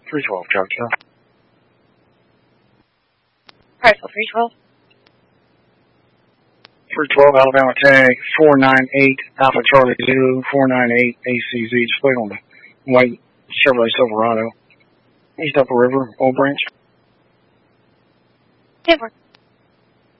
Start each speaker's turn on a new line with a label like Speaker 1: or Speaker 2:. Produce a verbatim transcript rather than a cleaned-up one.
Speaker 1: three twelve, Charlie Charlie.
Speaker 2: Alright, so three twelve.
Speaker 1: three twelve, Alabama tag, four nine eight, Alpha Charlie Zulu, four nine eight, A C Z, display on the white Chevrolet Silverado, East Upper River, Old Branch.
Speaker 2: It worked.